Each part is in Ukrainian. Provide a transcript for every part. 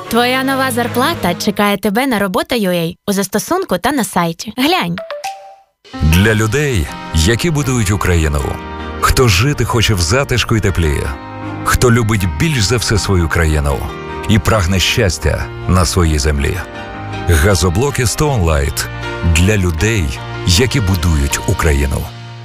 Твоя нова зарплата чекає тебе на робота.ua у застосунку та на сайті. Глянь. Для людей, які будують Україну. Хто жити хоче в затишку і теплі. Хто любить більш за все свою країну і прагне щастя на своїй землі. Газоблоки Stone Light для людей, які будують Україну.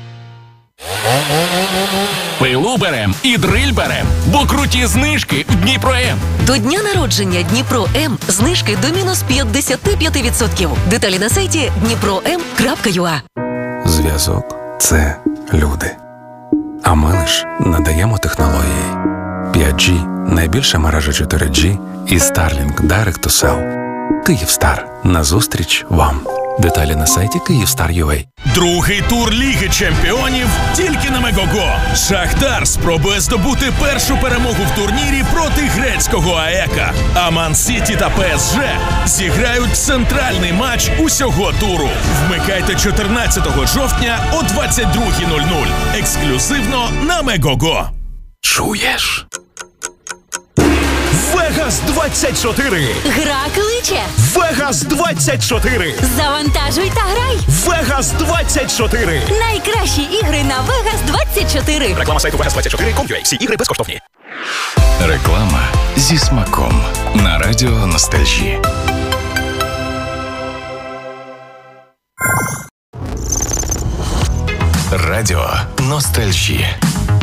Пилу берем і дриль берем, бо круті знижки в Дніпро-М. До дня народження Дніпро-М знижки до мінус 55%. Деталі на сайті dnipro.m.ua. Зв'язок – це люди. А ми лиш надаємо технології. 5G – найбільша мережа 4G і Starlink Direct to Cell. Київстар. Назустріч вам. Деталі на сайті Kyivstar.ua. Другий тур Ліги Чемпіонів тільки на Мегого. Шахтар спробує здобути першу перемогу в турнірі проти грецького АЕКа. А Ман-Сіті та ПСЖ зіграють центральний матч усього туру. Вмикайте 14 жовтня о 22:00. Ексклюзивно на Мегого. Чуєш? Вегас 24. Гра кличе. Вегас 24. Завантажуй та грай. Вегас 24. Найкращі ігри на Вегас 24. Реклама сайту vegas24.com.ua. Всі ігри безкоштовні. Реклама зі смаком на радіо Ностальжі. Радіо Ностальжі.